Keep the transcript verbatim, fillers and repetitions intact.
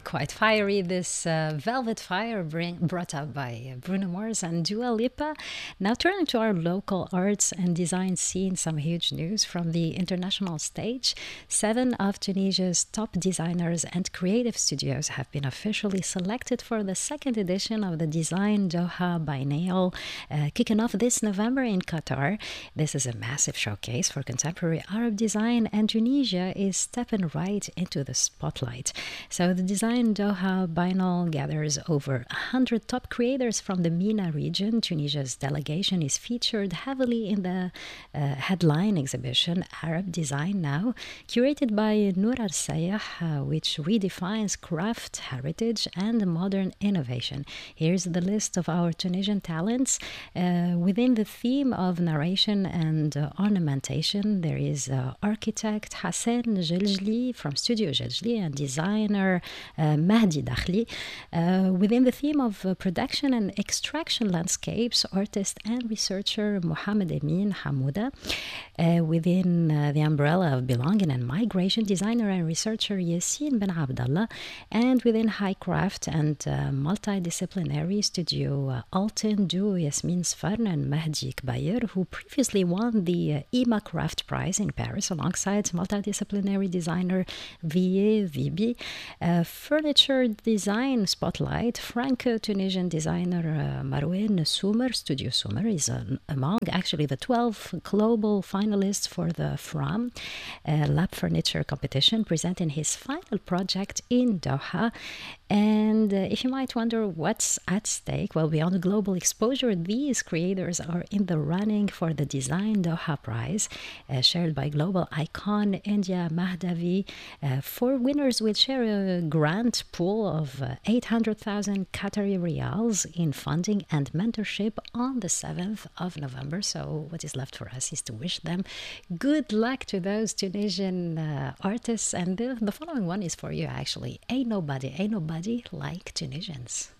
quite fiery. This uh, Velvet Fire bring, brought up by Bruno Mars and Dua Lipa. Now turning to our local arts and design scene, some huge news from the international stage. Seven of Tunisia's top designers and creative studios have been officially selected for the second edition of the Design Doha Biennial, uh, kicking off this November in Qatar. This is a massive showcase for contemporary Arab design, and Tunisia is stepping right into the spotlight. So the Design Doha Biennial gathers over one hundred top creators from the MENA region. Tunisia's delegation is featured heavily in the uh, headline exhibition Arab Design Now, curated by Noor Al-Sayah, uh, which redefines craft, heritage, and modern innovation. Here's the list of our Tunisian talents. Uh, within the theme of narration and uh, ornamentation, there is uh, architect Hassan Jeljli from Studio Jeljli and designer uh, Mahdi Dakhli. Uh, within the theme of uh, production and extraction landscapes, artist and researcher Mohamed Emin Hamouda. Uh, within uh, the umbrella of belonging and migration, designer and researcher Yassine Ben Abdallah. And within high craft and uh, multidisciplinary studio uh, Alten duo Yasmin Sfarn and Mahdi Kbayer, who previously won the uh, I M A Craft Prize in Paris alongside multidisciplinary designer Vie Vibi. Uh, furniture design spotlight, Franco-Tunisian designer uh, Marouane Soumer, Studio Soumer, is uh, among actually the twelve global finalists for the FRAM uh, Lab Furniture competition, presenting his final project in Doha. And uh, if you might wonder what's at stake, well, beyond global exposure, these creators are in the running for the Design Doha Prize, uh, shared by global icon India Mahdavi. Uh, four winners will share a grant pool of uh, eight hundred thousand Qatari riyals in funding and mentorship on the seventh of November. So what is left for us is to wish them good luck to those Tunisian uh, artists. And the, the following one is for you, actually. Ain't nobody, ain't nobody like Tunisians.